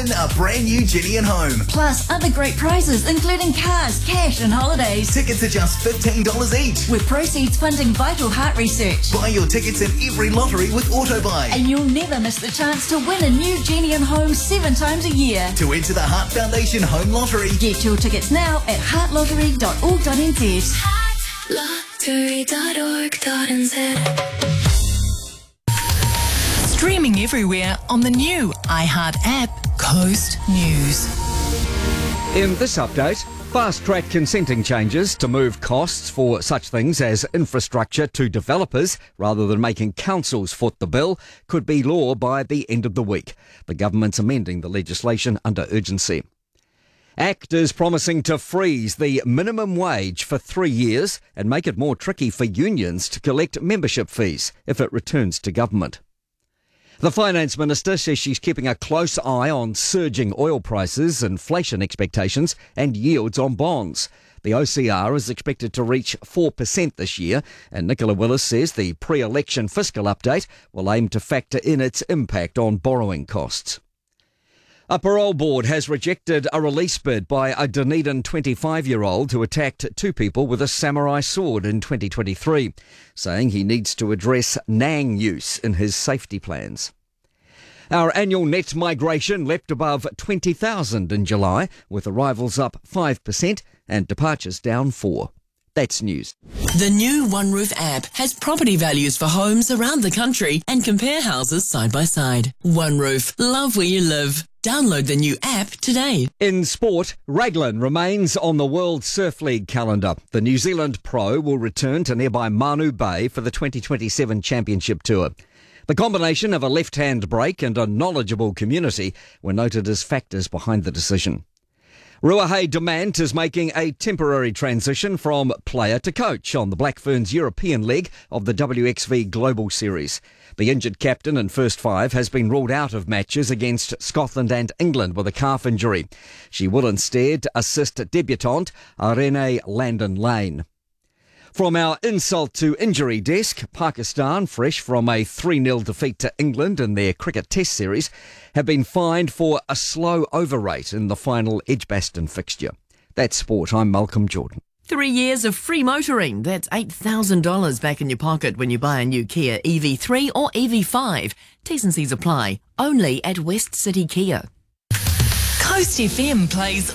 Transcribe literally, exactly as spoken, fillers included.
win a brand new Genie and Home. Plus other great prizes including cars, cash and holidays. Tickets are just fifteen dollars each. With proceeds funding vital heart research. Buy your tickets in every lottery with AutoBuy. And you'll never miss the chance to win a new Genie and Home seven times a year. To enter the Heart Foundation Home Lottery. Get your tickets now at heart lottery dot org dot n z. heart lottery dot org dot n z. Streaming everywhere on the new iHeart app, Coast News. In this update, fast-track consenting changes to move costs for such things as infrastructure to developers rather than making councils foot the bill could be law by the end of the week. The government's amending the legislation under urgency. ACT is promising to freeze the minimum wage for three years and make it more tricky for unions to collect membership fees if it returns to government. The Finance Minister says she's keeping a close eye on surging oil prices, inflation expectations and yields on bonds. The O C R is expected to reach four percent this year, and Nicola Willis says the pre-election fiscal update will aim to factor in its impact on borrowing costs. A parole board has rejected a release bid by a Dunedin twenty-five-year-old who attacked two people with a samurai sword in twenty twenty-three, saying he needs to address Nang use in his safety plans. Our annual net migration leapt above twenty thousand in July, with arrivals up five percent and departures down four percent. That's news. The new OneRoof app has property values for homes around the country and compare houses side by side. OneRoof, love where you live. Download the new app today. In sport, Raglan remains on the World Surf League calendar. The New Zealand pro will return to nearby Manu Bay for the twenty twenty-seven Championship Tour. The combination of a left-hand break and a knowledgeable community were noted as factors behind the decision. Ruahei Demant is making a temporary transition from player to coach on the Black Ferns European leg of the W X V Global Series. The injured captain and first five has been ruled out of matches against Scotland and England with a calf injury. She will instead assist debutante Irene Landon Lane. From our insult to injury desk, Pakistan, fresh from a three nil defeat to England in their cricket test series, have been fined for a slow over rate in the final Edgbaston fixture. That's sport. I'm Malcolm Jordan. Three years of free motoring. That's eight thousand dollars back in your pocket when you buy a new Kia E V three or E V five. T's and C's apply. Only at West City Kia. Coast F M plays